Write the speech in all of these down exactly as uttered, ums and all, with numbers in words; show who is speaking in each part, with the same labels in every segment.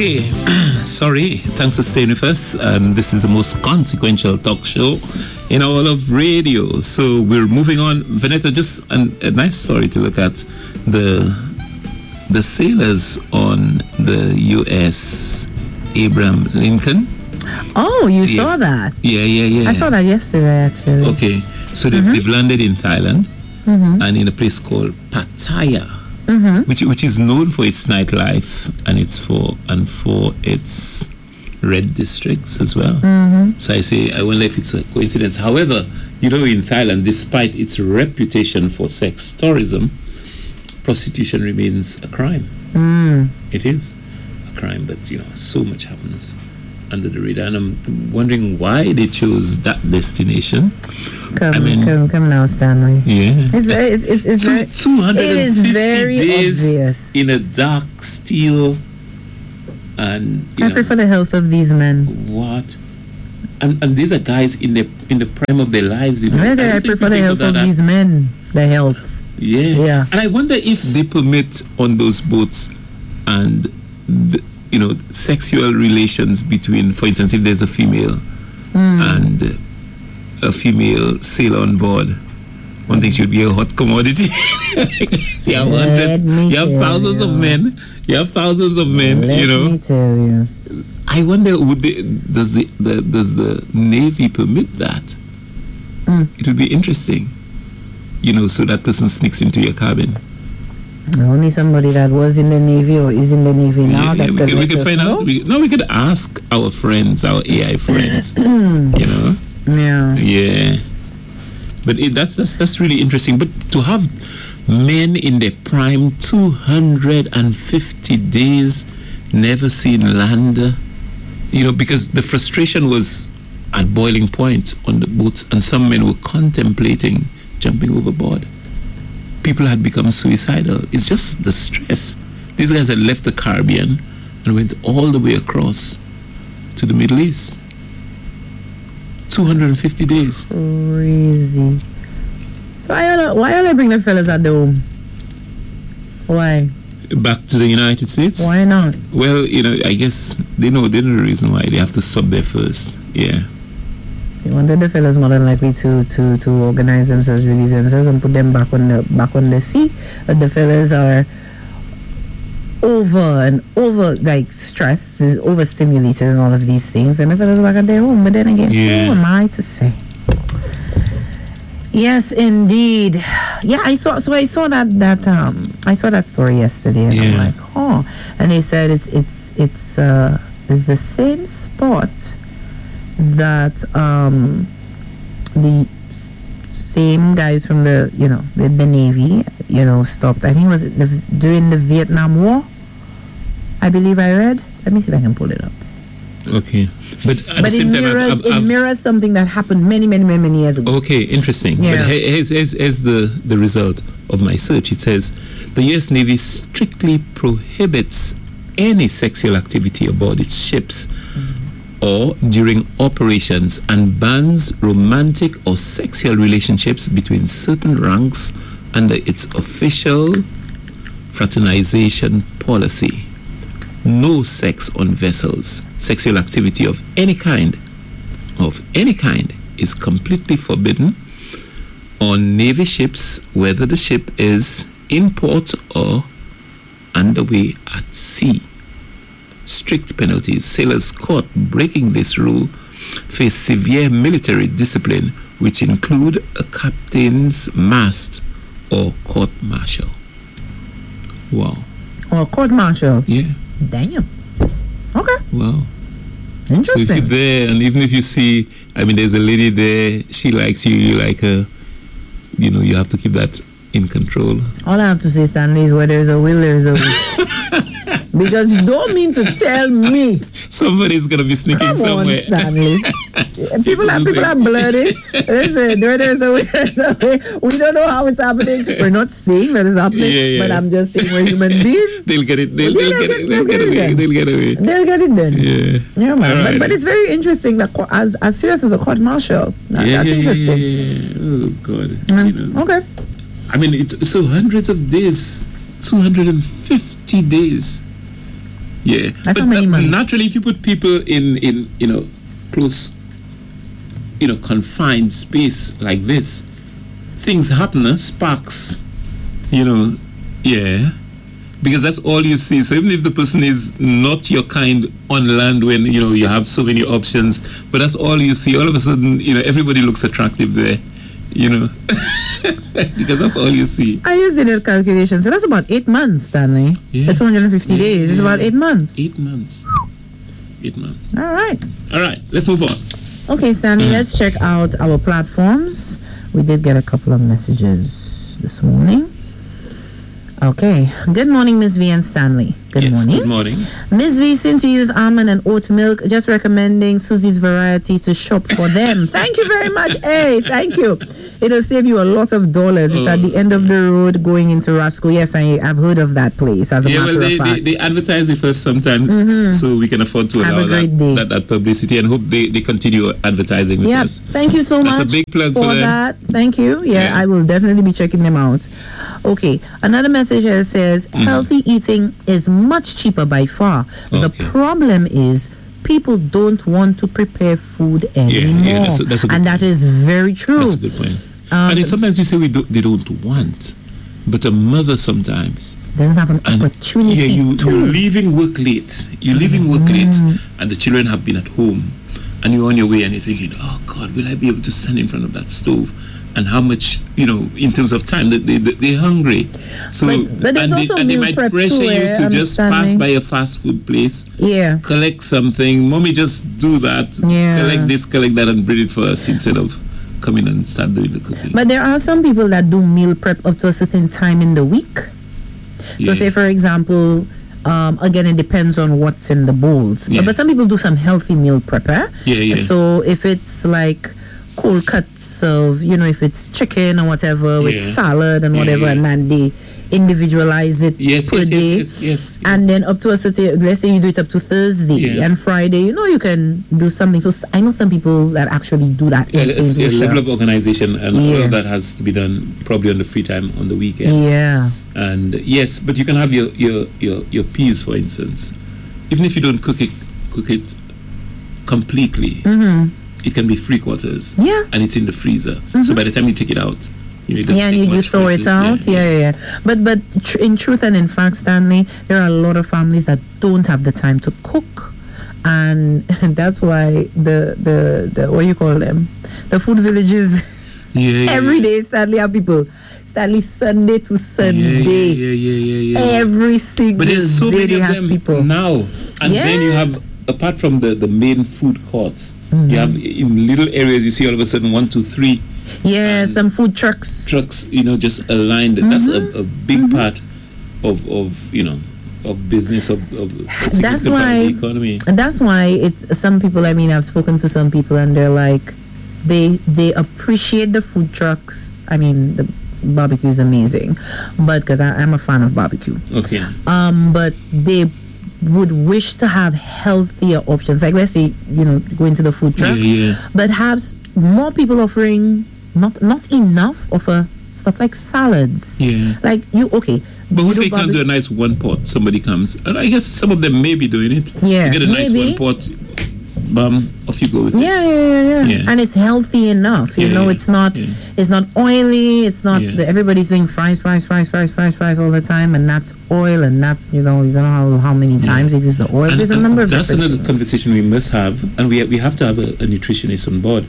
Speaker 1: Okay, sorry. Thanks for staying with us. Um, this is the most consequential talk show in all of radio. So we're moving on. Vanetta, just an, a nice story to look at. The the sailors on the U S Abraham Lincoln.
Speaker 2: Oh, you
Speaker 1: yeah.
Speaker 2: saw that?
Speaker 1: Yeah, yeah, yeah.
Speaker 2: I saw that yesterday, actually.
Speaker 1: Okay, so they've, mm-hmm. they've landed in Thailand mm-hmm. and in a place called Pattaya. Mm-hmm. Which which is known for its nightlife and it's for and for its red districts as well. Mm-hmm. So I say I wonder if it's a coincidence. However, you know, in Thailand, despite its reputation for sex tourism, prostitution remains a crime. Mm. It is a crime, but you know, so much happens under the radar, and I'm wondering why they chose that destination.
Speaker 2: Come,
Speaker 1: I mean,
Speaker 2: come, come now, Stanley.
Speaker 1: Yeah,
Speaker 2: it's very, it's, it's, it's
Speaker 1: Two,
Speaker 2: very,
Speaker 1: two hundred fifty
Speaker 2: it is very
Speaker 1: days
Speaker 2: obvious.
Speaker 1: In a dark steel, and you
Speaker 2: I
Speaker 1: know,
Speaker 2: prefer the health of these men.
Speaker 1: What? And and these are guys in the in the prime of their lives, you know.
Speaker 2: I, I, I prefer the health of, of these men. The health.
Speaker 1: Yeah.
Speaker 2: Yeah.
Speaker 1: And I wonder if they permit on those boats, and the, you know, sexual relations between, for instance, if there's a female mm. and a female sailor on board, one thing should be a hot commodity. You have hundreds, you have thousands you. of men, you have thousands of men,
Speaker 2: Let
Speaker 1: you know.
Speaker 2: me tell you.
Speaker 1: I wonder, would they, does the, the does the Navy permit that? Mm. It would be interesting, you know, so that person sneaks into your cabin.
Speaker 2: Only somebody that was in the Navy or is in the Navy now.
Speaker 1: Yeah,
Speaker 2: that
Speaker 1: yeah, we
Speaker 2: could,
Speaker 1: could, we could find
Speaker 2: know?
Speaker 1: out. We, no, we could ask our friends, our A I friends. You know.
Speaker 2: Yeah.
Speaker 1: Yeah. But it, that's that's that's really interesting. But to have men in their prime, two hundred fifty days, never seen land, you know, because the frustration was at boiling point on the boats, and some men were contemplating jumping overboard. People had become suicidal. It's just the stress. These guys had left the Caribbean and went all the way across to the Middle East. two hundred fifty days.
Speaker 2: Crazy. So why don't, why don't I bring the fellas at the home? Why?
Speaker 1: Back to the United States?
Speaker 2: Why not?
Speaker 1: Well, you know, I guess they know they know the reason why they have to stop there first. Yeah.
Speaker 2: You wanted the fellas more than likely to, to, to organize themselves, relieve themselves, and put them back on the back on the sea. But the fellas are over and over, like, stressed, overstimulated, and all of these things, and the fellas back at their home. But then again,
Speaker 1: yeah.
Speaker 2: who am I to say? Yes, indeed. Yeah, I saw. So I saw that that um I saw that story yesterday, and yeah. I'm like, oh. And they said it's it's it's uh it's the same spot that um the s- same guys from the you know the, the Navy you know stopped. I think it was the, during the Vietnam War. I believe I read. Let me see if I can pull it up.
Speaker 1: Okay, but at
Speaker 2: but
Speaker 1: the same
Speaker 2: it
Speaker 1: time,
Speaker 2: mirrors
Speaker 1: I've, I've, I've,
Speaker 2: it mirrors something that happened many many many many years ago.
Speaker 1: Okay, interesting.
Speaker 2: Yeah.
Speaker 1: But here's, here's, here's the the result of my search. It says the U S Navy strictly prohibits any sexual activity aboard its ships mm-hmm. or during operations, and bans romantic or sexual relationships between certain ranks under its official fraternization policy. No sex on vessels. Sexual activity of any kind, of any kind, is completely forbidden on Navy ships, whether the ship is in port or underway at sea. Strict penalties. Sailors caught breaking this rule face severe military discipline, which include a captain's mast or court-martial. Wow.
Speaker 2: Or court-martial.
Speaker 1: Yeah.
Speaker 2: Damn. Okay.
Speaker 1: Wow.
Speaker 2: Interesting.
Speaker 1: So if you're there, and even if you see, I mean, there's a lady there, she likes you, you like her, you know, you have to keep that in control.
Speaker 2: All I have to say, Stanley, is where there's a will, there's a way. Because you don't mean to tell me
Speaker 1: somebody's gonna be sneaking
Speaker 2: Come
Speaker 1: somewhere.
Speaker 2: On, Stanley. people are people are bloody. Listen, there, there's a way, there's a way. We don't know how it's happening. We're not saying that it's happening,
Speaker 1: yeah, yeah.
Speaker 2: but I'm just saying we're human beings.
Speaker 1: They'll get it. They'll, they'll, they'll get, get it. They'll get, get away. It they'll get away.
Speaker 2: They'll get it then.
Speaker 1: Yeah.
Speaker 2: Yeah, man.
Speaker 1: Right.
Speaker 2: But, but it's very interesting that co- as as serious as a court martial. That,
Speaker 1: yeah,
Speaker 2: that's
Speaker 1: yeah,
Speaker 2: interesting.
Speaker 1: Yeah, yeah, yeah. Oh God.
Speaker 2: Mm.
Speaker 1: You know.
Speaker 2: Okay.
Speaker 1: I mean, it's so hundreds of days, two hundred fifty days. Yeah.
Speaker 2: That's
Speaker 1: but,
Speaker 2: how many
Speaker 1: uh,
Speaker 2: months.
Speaker 1: Naturally, if you put people in, in you know, close, you know, confined space like this, things happen, uh, sparks, you know, yeah. Because that's all you see. So even if the person is not your kind on land, when you know you have so many options, but that's all you see, all of a sudden, you know, everybody looks attractive there, you know, because that's all you see.
Speaker 2: I used the calculation, so that's about eight months, Stanley.
Speaker 1: Yeah.
Speaker 2: The two hundred fifty
Speaker 1: Yeah,
Speaker 2: days is
Speaker 1: yeah.
Speaker 2: about eight months.
Speaker 1: Eight months. Eight months.
Speaker 2: All right.
Speaker 1: All right. Let's move on.
Speaker 2: Okay, Stanley, let's check out our platforms. We did get a couple of messages this morning. Okay. Good morning, Miss V and Stanley. Good
Speaker 1: yes,
Speaker 2: morning.
Speaker 1: Good morning.
Speaker 2: Miss V, since you use almond and oat milk, just recommending Susie's variety to shop for them. Thank you very much. Hey, thank you. It'll save you a lot of dollars. It's
Speaker 1: Oh,
Speaker 2: at the end of the road going into Rasco. Yes, I, I've heard of that place, as a
Speaker 1: Yeah,
Speaker 2: matter
Speaker 1: well, they,
Speaker 2: of fact.
Speaker 1: they, they advertise it first sometimes, so we can afford to
Speaker 2: Have
Speaker 1: allow
Speaker 2: a great
Speaker 1: that,
Speaker 2: day.
Speaker 1: that that publicity, and hope they, they continue advertising with
Speaker 2: Yep.
Speaker 1: us.
Speaker 2: Thank you so
Speaker 1: That's
Speaker 2: much
Speaker 1: a big plug
Speaker 2: for
Speaker 1: for them.
Speaker 2: that. Thank you. Yeah,
Speaker 1: Yeah.
Speaker 2: I will definitely be checking them out. Okay. Another message here says healthy eating is much cheaper by far. The
Speaker 1: Okay.
Speaker 2: problem is people don't want to prepare food anymore.
Speaker 1: yeah, that's a- that's a good
Speaker 2: and that
Speaker 1: point.
Speaker 2: is very true.
Speaker 1: That's a good point.
Speaker 2: Um,
Speaker 1: and then sometimes you say we do, they don't want, but a mother sometimes.
Speaker 2: Doesn't have an
Speaker 1: And
Speaker 2: opportunity
Speaker 1: yeah, you,
Speaker 2: to.
Speaker 1: you're leaving work late. You're leaving work late, and the children have been at home, and you're on your way, and you're thinking, "Oh God, will I be able to stand in front of that stove?" And how much, you know, in terms of time, that they, they they're hungry. So
Speaker 2: But- but there's
Speaker 1: and they,
Speaker 2: also
Speaker 1: and they
Speaker 2: meal
Speaker 1: might
Speaker 2: prep
Speaker 1: pressure
Speaker 2: too,
Speaker 1: you
Speaker 2: eh,
Speaker 1: to just pass
Speaker 2: understanding.
Speaker 1: by a fast food place,
Speaker 2: Yeah.
Speaker 1: collect something. Mommy, just do that.
Speaker 2: Yeah.
Speaker 1: Collect this, collect that, and bring it for us instead of coming and start doing the cooking.
Speaker 2: But there are some people that do meal prep up to a certain time in the week. So
Speaker 1: Yeah.
Speaker 2: say for example, um, again it depends on what's in the bowls.
Speaker 1: Yeah.
Speaker 2: But some people do some healthy meal prep. Eh?
Speaker 1: Yeah, yeah.
Speaker 2: So if it's like cold cuts of, you know, if it's chicken or whatever with
Speaker 1: Yeah.
Speaker 2: salad and
Speaker 1: Yeah,
Speaker 2: whatever,
Speaker 1: yeah.
Speaker 2: and then they individualize it
Speaker 1: yes,
Speaker 2: per
Speaker 1: yes,
Speaker 2: day.
Speaker 1: yes, yes, yes,
Speaker 2: And
Speaker 1: yes.
Speaker 2: then up to a certain, let's say you do it up to Thursday
Speaker 1: Yeah.
Speaker 2: and Friday, you know, you can do something. So s- I know some people that actually do that
Speaker 1: Yeah,
Speaker 2: in
Speaker 1: it's
Speaker 2: Saint
Speaker 1: a
Speaker 2: Lucia.
Speaker 1: level of organization, and all
Speaker 2: Yeah.
Speaker 1: of that has to be done probably on the free time on the weekend.
Speaker 2: Yeah.
Speaker 1: And yes, but you can have your your your, your peas, for instance, even if you don't cook it cook it completely. It can be three quarters.
Speaker 2: Mm-hmm. Yeah.
Speaker 1: And it's in the freezer. So by the time you take it out, you know, it doesn't
Speaker 2: Yeah, and
Speaker 1: take
Speaker 2: you, you
Speaker 1: much
Speaker 2: throw
Speaker 1: for
Speaker 2: it
Speaker 1: to-
Speaker 2: out. Yeah, yeah, yeah. But but tr- in truth and in fact, Stanley, there are a lot of families that don't have the time to cook, and that's why the the, the what you call them, the food villages.
Speaker 1: Yeah, yeah,
Speaker 2: Every
Speaker 1: yeah.
Speaker 2: day, Stanley have people. Stanley Sunday to
Speaker 1: Yeah,
Speaker 2: Sunday.
Speaker 1: yeah, yeah, yeah, yeah, yeah.
Speaker 2: Every single
Speaker 1: But there's so
Speaker 2: day
Speaker 1: many
Speaker 2: they
Speaker 1: of
Speaker 2: have
Speaker 1: them
Speaker 2: people.
Speaker 1: now. And then you
Speaker 2: Yeah.
Speaker 1: have, apart from the, the main food courts,
Speaker 2: Mm-hmm.
Speaker 1: you have in little areas, you see all of a sudden one, two, three
Speaker 2: Yeah, some food trucks.
Speaker 1: trucks, you know, just aligned. That's a,
Speaker 2: Mm-hmm.
Speaker 1: a big part of, of, you know, of business, of, of a significant
Speaker 2: That's
Speaker 1: part
Speaker 2: why.
Speaker 1: of the economy.
Speaker 2: And that's why it's some people. I mean, I've spoken to some people, and they're like, they they appreciate the food trucks. I mean, the barbecue is amazing, but because I'm a fan of barbecue.
Speaker 1: Okay.
Speaker 2: Um, but they would wish to have healthier options. Like let's say, you know, going to the food
Speaker 1: Yeah,
Speaker 2: trucks,
Speaker 1: yeah.
Speaker 2: but have s- more people offering not not enough of a stuff like salads.
Speaker 1: Yeah.
Speaker 2: Like you okay.
Speaker 1: But who
Speaker 2: you
Speaker 1: say
Speaker 2: do
Speaker 1: you can't
Speaker 2: barbe-
Speaker 1: do a nice one pot? Somebody comes. And I guess some of them may be doing it.
Speaker 2: Yeah,
Speaker 1: You get a nice
Speaker 2: maybe.
Speaker 1: one pot, bam, off you go with it.
Speaker 2: Yeah, yeah, yeah, yeah,
Speaker 1: Yeah.
Speaker 2: and it's healthy enough. You
Speaker 1: Yeah,
Speaker 2: know,
Speaker 1: yeah,
Speaker 2: it's not,
Speaker 1: yeah.
Speaker 2: it's not oily. It's not.
Speaker 1: Yeah.
Speaker 2: The, everybody's doing fries, fries, fries, fries, fries, fries all the time, and that's oil, and that's you know, you don't know how, how many times they've used the oil.
Speaker 1: And-
Speaker 2: There's a
Speaker 1: and
Speaker 2: number of
Speaker 1: that's
Speaker 2: different
Speaker 1: another
Speaker 2: things.
Speaker 1: conversation we must have, and we we have to have a, a nutritionist on board.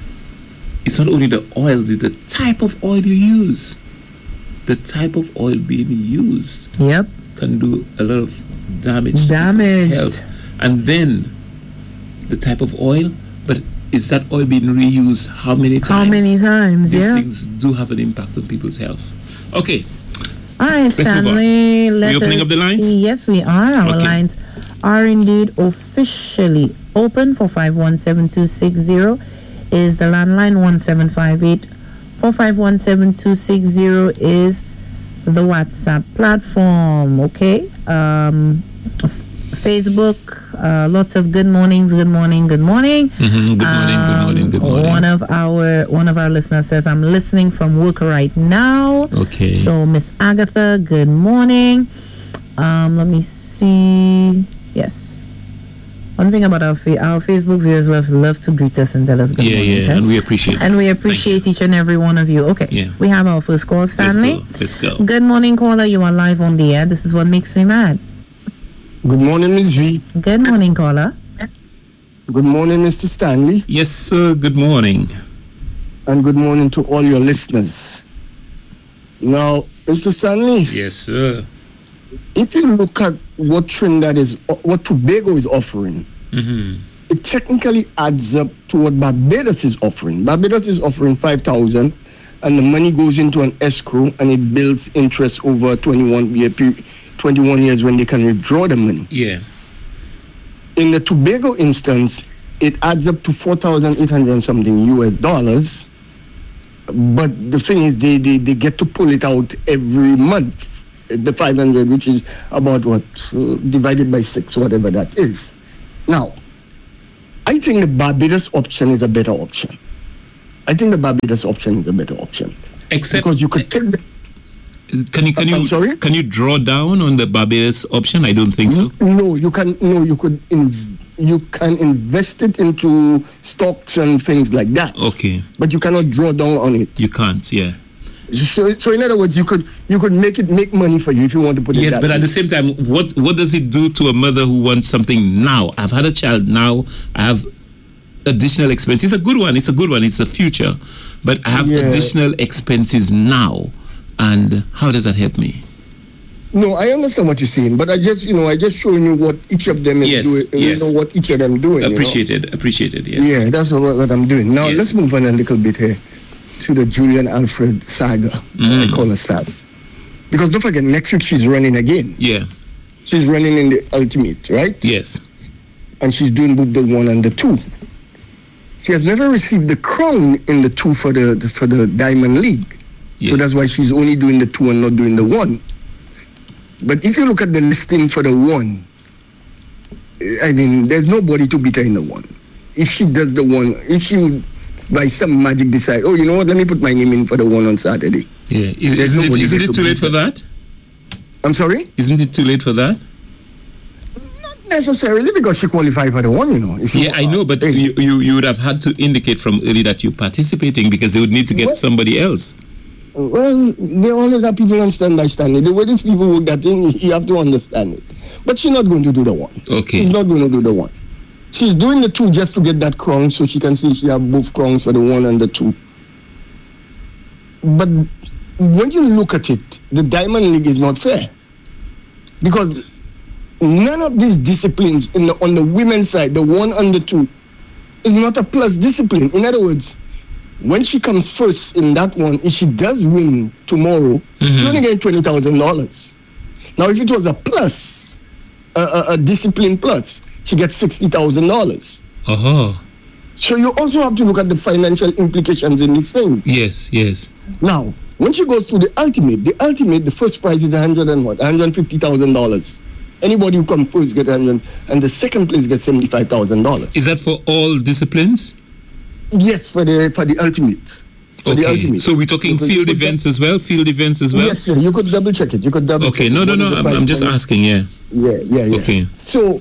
Speaker 1: It's not only the oils; it's the type of oil you use. The type of oil being used
Speaker 2: Yep.
Speaker 1: can do a lot of damage. to people's
Speaker 2: Damaged.
Speaker 1: health. And then the type of oil, but is that oil being reused? How many times?
Speaker 2: How many times?
Speaker 1: These
Speaker 2: Yeah.
Speaker 1: things do have an impact on people's health. Okay.
Speaker 2: All right,
Speaker 1: move on.
Speaker 2: Stanley. Let
Speaker 1: We opening
Speaker 2: us
Speaker 1: up the lines?
Speaker 2: see. Yes, we are. Our
Speaker 1: Okay.
Speaker 2: lines are indeed officially open for five one seven two six zero. Is the landline one seven five eight four five one seven two six zero is the WhatsApp platform. Okay. Um, f- Facebook. Uh, lots of good mornings. Good morning. Good morning.
Speaker 1: Mhm. Good morning. Good morning. Good
Speaker 2: Um,
Speaker 1: morning.
Speaker 2: One of our one of our listeners says, "I'm listening from work right now."
Speaker 1: Okay.
Speaker 2: So Miss Agatha, good morning. Um, let me see. Yes. One thing about our fa- our Facebook viewers love love to greet us and tell us good
Speaker 1: yeah,
Speaker 2: morning.
Speaker 1: Yeah, and we appreciate
Speaker 2: And we appreciate each and every one of you. Okay.
Speaker 1: Yeah.
Speaker 2: We have our first call, Stanley.
Speaker 1: Let's go. Let's go.
Speaker 2: Good morning, caller. You are live on the air. This is what makes me mad.
Speaker 3: Good morning, Miz V.
Speaker 2: Good morning, caller.
Speaker 3: Good morning, Mister Stanley.
Speaker 1: Yes, sir. Good morning.
Speaker 3: And good morning to all your listeners. Now, Mister Stanley.
Speaker 1: Yes, sir.
Speaker 3: If you look at what Trinidad is, what Tobago is offering,
Speaker 1: mm-hmm.
Speaker 3: it technically adds up to what Barbados is offering. Barbados is offering five thousand, and the money goes into an escrow, and it builds interest over twenty-one year period, twenty-one years when they can withdraw the money.
Speaker 1: Yeah.
Speaker 3: In the Tobago instance, it adds up to four thousand eight hundred something U S dollars. But the thing is, they, they, they get to pull it out every month. The five hundred, which is about what, uh, divided by six, whatever that is. Now, I think the Barbados option is a better option. I think the Barbados option is a better option.
Speaker 1: Except
Speaker 3: because you could take the,
Speaker 1: Can you can you
Speaker 3: I'm sorry?
Speaker 1: Can you draw down on the Barbados option? I don't think so.
Speaker 3: No, you can. No, you could. In, you can invest it into stocks and things like that.
Speaker 1: Okay.
Speaker 3: But you cannot draw down on it.
Speaker 1: You can't. Yeah.
Speaker 3: So, so in other words, you could you could make it make money for you if you want to put it.
Speaker 1: Yes,
Speaker 3: that
Speaker 1: but
Speaker 3: way.
Speaker 1: at the same time, what what does it do to a mother who wants something now? I've had a child now. I have additional expenses. It's a good one. It's a good one. It's the future. But I have
Speaker 3: Yeah.
Speaker 1: additional expenses now. And how does that help me?
Speaker 3: No, I understand what you're saying, but I just, you know, I just showing you what each of them is
Speaker 1: Yes,
Speaker 3: doing.
Speaker 1: yes.
Speaker 3: You know what each of them doing.
Speaker 1: Appreciated.
Speaker 3: You know?
Speaker 1: Appreciated. Yes.
Speaker 3: Yeah, that's what, what I'm doing. Now
Speaker 1: Yes.
Speaker 3: let's move on a little bit here to the Julian Alfred saga.
Speaker 1: Mm.
Speaker 3: I call her saga because don't forget, next week she's running again.
Speaker 1: Yeah.
Speaker 3: She's running in the ultimate, right?
Speaker 1: Yes.
Speaker 3: And she's doing both the one and the two. She has never received the crown in the two for the for the Diamond League.
Speaker 1: Yeah.
Speaker 3: So that's why she's only doing the two and not doing the one. But if you look at the listing for the one, I mean, there's nobody to beat her in the one. If she does the one, if she by some magic decide, oh, you know what, let me put my name in for the one on Saturday.
Speaker 1: Yeah. Is,
Speaker 3: There's
Speaker 1: isn't it,
Speaker 3: nobody
Speaker 1: isn't
Speaker 3: there
Speaker 1: it
Speaker 3: to
Speaker 1: too late
Speaker 3: beat
Speaker 1: for
Speaker 3: her.
Speaker 1: that?
Speaker 3: I'm sorry?
Speaker 1: Isn't it too late for that?
Speaker 3: Not necessarily because she qualified for the one, you know. If she-
Speaker 1: Yeah, I know, but
Speaker 3: Hey,
Speaker 1: you, you you would have had to indicate from early that you're participating because they would need to get
Speaker 3: What?
Speaker 1: somebody else.
Speaker 3: Well, they always have people on standby standing. The way these people work that thing, you have to understand it. But she's not going to do the one.
Speaker 1: Okay.
Speaker 3: She's not going to do the one. She's doing the two just to get that crown so she can see she have both crowns for the one and the two. But when you look at it, the Diamond League is not fair. Because none of these disciplines in the, on the women's side, the one and the two, is not a plus discipline. In other words, when she comes first in that one, if she does win tomorrow,
Speaker 1: Mhm.
Speaker 3: she only get twenty thousand dollars. Now, if it was a plus, a, a, a discipline plus, she gets sixty thousand dollars.
Speaker 1: Oh.
Speaker 3: So you also have to look at the financial implications in these things.
Speaker 1: Yes, yes.
Speaker 3: Now, when she goes to the ultimate, the ultimate, the first prize is a hundred and what, one hundred fifty thousand dollars. Anybody who comes first gets one hundred, and the second place gets seventy-five thousand dollars.
Speaker 1: Is that for all disciplines?
Speaker 3: Yes, for the for the ultimate. For the
Speaker 1: Okay.
Speaker 3: ultimate.
Speaker 1: So we're talking
Speaker 3: Because-
Speaker 1: field
Speaker 3: because
Speaker 1: events as well? Field events as well?
Speaker 3: Yes, sir. You could double check it. You could double
Speaker 1: Okay,
Speaker 3: check
Speaker 1: no,
Speaker 3: it.
Speaker 1: no,
Speaker 3: What
Speaker 1: no.
Speaker 3: is the
Speaker 1: I'm,
Speaker 3: price
Speaker 1: I'm just
Speaker 3: for it?
Speaker 1: asking, yeah.
Speaker 3: Yeah, yeah, yeah.
Speaker 1: Okay.
Speaker 3: So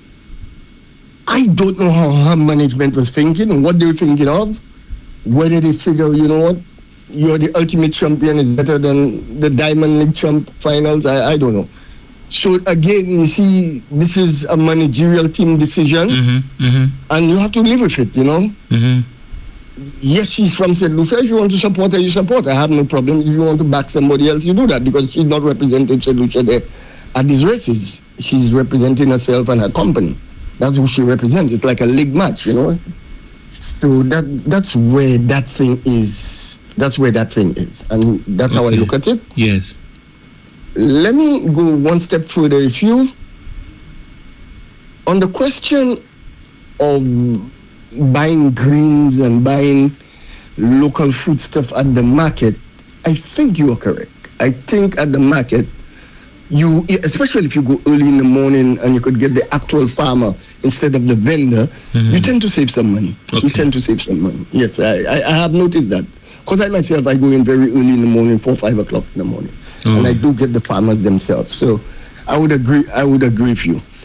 Speaker 3: I don't know how her management was thinking, what they were thinking of, whether they figure, you know what, you're the ultimate champion is better than the Diamond League champ finals. I, I don't know. So again, you see, this is a managerial team decision,
Speaker 1: Mm-hmm, mm-hmm,
Speaker 3: and you have to live with it, you know.
Speaker 1: mm-hmm.
Speaker 3: Yes, she's from Saint Lucia. If you want to support her, you support her. I have no problem. If you want to back somebody else, you do that because she's not representing Saint Lucia there at these races. She's representing herself and her company. That's who she represents. It's like a league match, you know. So that that's where that thing is. That's where that thing is, and that's how I
Speaker 1: Okay.
Speaker 3: look at it.
Speaker 1: Yes.
Speaker 3: Let me go one step further. If you, on the question of buying greens and buying local food stuff at the market, I think you are correct. I think at the market, you, especially if you go early in the morning and you could get the actual farmer instead of the vendor,
Speaker 1: Mhm.
Speaker 3: you tend to save some money. You
Speaker 1: Okay.
Speaker 3: tend to save some money. Yes, I, I, I have noticed that. Because I myself, I go in very early in the morning, four, five o'clock in the morning.
Speaker 1: Oh.
Speaker 3: And I do get the farmers themselves. So I would agree, I would agree with you.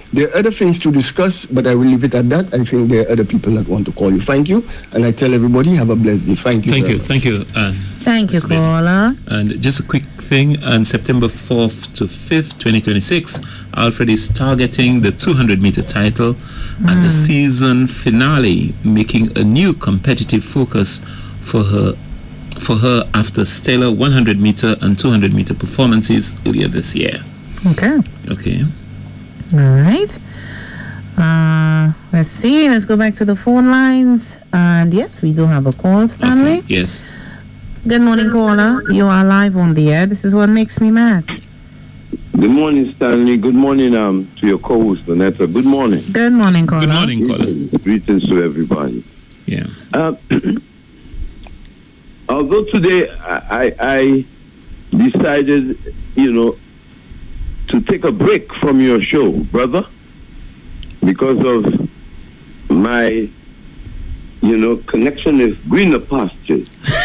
Speaker 3: There are other things to discuss, but I will leave it at that. I think there are other people that want to call you. Thank you. And I tell everybody, have a blessed day. Thank you.
Speaker 1: Thank you.
Speaker 3: much.
Speaker 1: Thank you. Uh,
Speaker 2: Thank you, caller.
Speaker 1: And just a quick thing, on September fourth to fifth, twenty twenty-six, Alfred is targeting the two hundred meter title mm. and the season finale, making a new competitive focus for her for her after stellar one hundred meter and two hundred meter performances earlier this year.
Speaker 2: Okay.
Speaker 1: Okay.
Speaker 2: All right. Uh, let's see. Let's go back to the phone lines. And yes, we do have a call, Stanley.
Speaker 1: Okay. Yes.
Speaker 2: Good morning, caller. You are live on the air. This is what makes me mad.
Speaker 4: Good morning, Stanley. Good morning um, to your co-host, Vanessa. Good morning.
Speaker 2: Good morning, caller.
Speaker 1: Good morning, caller.
Speaker 4: Greetings, greetings to everybody.
Speaker 1: Yeah.
Speaker 4: Uh, although today I, I decided, you know, to take a break from your show, brother, because of my, you know, connection with greener pastures.